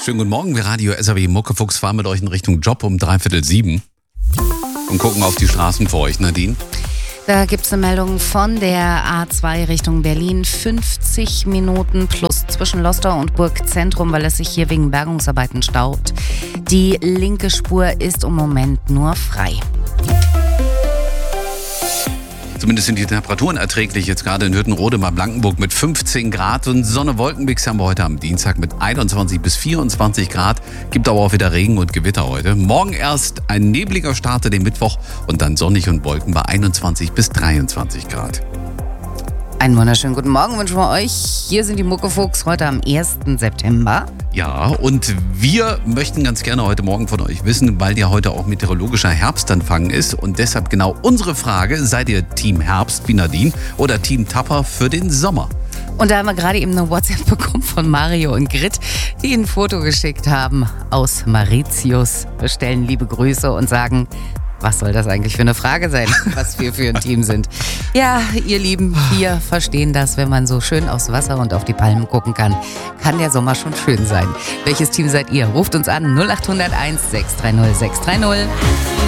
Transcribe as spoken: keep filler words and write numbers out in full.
Schönen guten Morgen, wir Radio S R W Muckefuchs fahren mit euch in Richtung Job um dreiviertel sieben und gucken auf die Straßen für euch, Nadine. Da gibt es eine Meldung von der A zwei Richtung Berlin. fünfzig Minuten plus zwischen Lostor und Burgzentrum, weil es sich hier wegen Bergungsarbeiten staut. Die linke Spur ist im Moment nur frei. Zumindest sind die Temperaturen erträglich, jetzt gerade in Hüttenrode bei Blankenburg mit fünfzehn Grad und Sonne-Wolkenmix haben wir heute am Dienstag mit einundzwanzig bis vierundzwanzig Grad. Gibt aber auch wieder Regen und Gewitter heute. Morgen erst ein nebliger Start in den Mittwoch und dann sonnig und Wolken bei einundzwanzig bis dreiundzwanzig Grad. Einen wunderschönen guten Morgen wünschen wir euch. Hier sind die Muckefuchs heute am ersten September. Ja, und wir möchten ganz gerne heute Morgen von euch wissen, weil ja heute auch meteorologischer Herbstanfang ist und deshalb genau unsere Frage, seid ihr Team Herbst wie Nadine oder Team Tapper für den Sommer? Und da haben wir gerade eben eine WhatsApp bekommen von Mario und Grit, die ein Foto geschickt haben aus Mauritius, bestellen liebe Grüße und sagen, was soll das eigentlich für eine Frage sein, was wir für ein Team sind? Ja, ihr Lieben, wir verstehen das, wenn man so schön aufs Wasser und auf die Palmen gucken kann, kann der Sommer schon schön sein. Welches Team seid ihr? Ruft uns an null acht null eins sechs drei null sechs drei null.